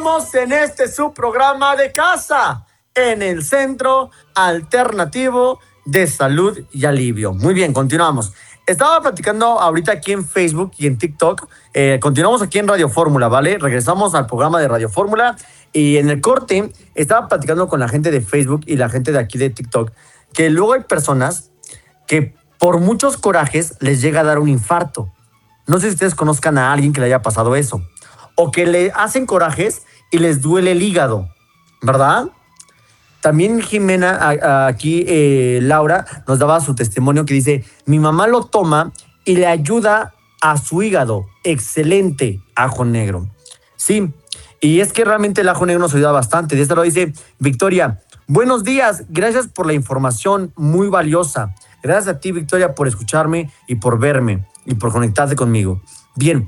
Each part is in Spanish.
Estamos en este subprograma de casa, en el Centro Alternativo de Salud y Alivio. Muy bien, continuamos. Estaba platicando ahorita aquí en Facebook y en TikTok. Continuamos aquí en Radio Fórmula, ¿vale? Regresamos al programa de Radio Fórmula y en el corte estaba platicando con la gente de Facebook y la gente de aquí de TikTok que luego hay personas que por muchos corajes les llega a dar un infarto. No sé si ustedes conozcan a alguien que le haya pasado eso. O que le hacen corajes y les duele el hígado, ¿verdad? También Jimena, aquí Laura, nos daba su testimonio que dice, mi mamá lo toma y le ayuda a su hígado. Excelente ajo negro. Sí, y es que realmente el ajo negro nos ayuda bastante. De este lado dice Victoria, buenos días, gracias por la información muy valiosa. Gracias a ti, Victoria, por escucharme y por verme y por conectarte conmigo. Bien,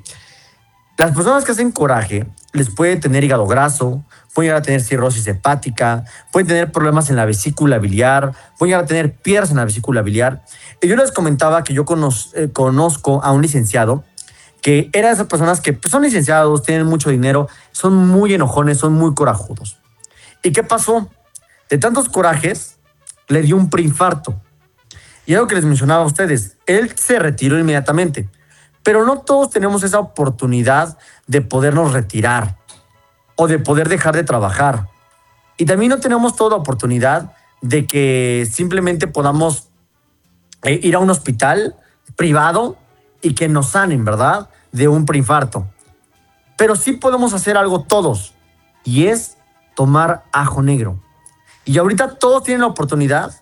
las personas que hacen coraje les puede tener hígado graso, pueden llegar a tener cirrosis hepática, pueden tener problemas en la vesícula biliar, pueden llegar a tener piedras en la vesícula biliar. Y yo les comentaba que yo conozco a un licenciado que era de esas personas que pues, son licenciados, tienen mucho dinero, son muy enojones, son muy corajudos. ¿Y qué pasó? De tantos corajes, le dio un preinfarto. Y algo que les mencionaba a ustedes, él se retiró inmediatamente. Pero no todos tenemos esa oportunidad de podernos retirar o de poder dejar de trabajar. Y también no tenemos toda la oportunidad de que simplemente podamos ir a un hospital privado y que nos sanen, ¿verdad? De un preinfarto. Pero sí podemos hacer algo todos, y es tomar ajo negro. Y ahorita todos tienen la oportunidad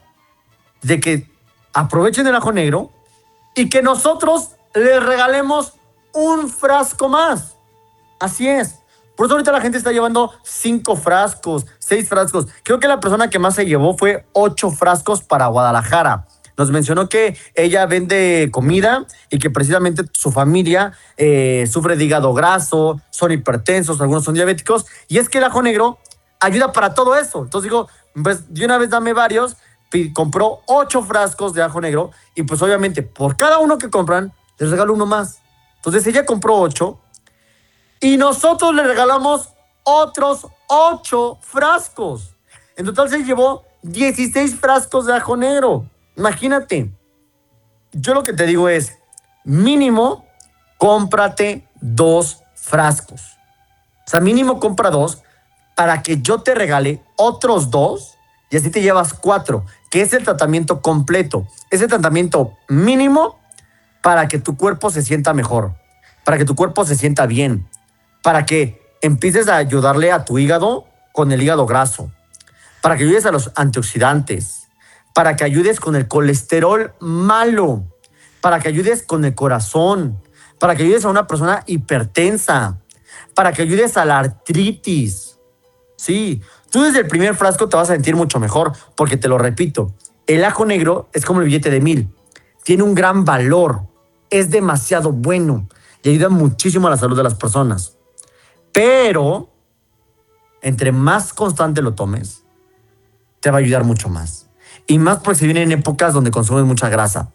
de que aprovechen el ajo negro y que nosotros les regalemos un frasco más. Así es. Por eso ahorita la gente está llevando 5 frascos, 6 frascos. Creo que la persona que más se llevó fue 8 frascos para Guadalajara. Nos mencionó que ella vende comida y que precisamente su familia sufre de hígado graso, son hipertensos, algunos son diabéticos. Y es que el ajo negro ayuda para todo eso. Entonces digo, pues de una vez dame varios. Compró 8 frascos de ajo negro y pues obviamente por cada uno que compran les regalo uno más. Entonces ella compró 8 y nosotros le regalamos otros 8 frascos. En total se llevó 16 frascos de ajo negro. Imagínate. Yo lo que te digo es, mínimo, cómprate 2 frascos. O sea, mínimo compra 2 para que yo te regale otros 2 y así te llevas 4, que es el tratamiento completo. Es el tratamiento mínimo para que tu cuerpo se sienta mejor, para que tu cuerpo se sienta bien, para que empieces a ayudarle a tu hígado con el hígado graso, para que ayudes a los antioxidantes, para que ayudes con el colesterol malo, para que ayudes con el corazón, para que ayudes a una persona hipertensa, para que ayudes a la artritis. Sí, tú desde el primer frasco te vas a sentir mucho mejor, porque te lo repito, el ajo negro es como el billete de 1000. Tiene un gran valor, es demasiado bueno y ayuda muchísimo a la salud de las personas. Pero, entre más constante lo tomes, te va a ayudar mucho más. Y más porque se vienen épocas donde consumes mucha grasa.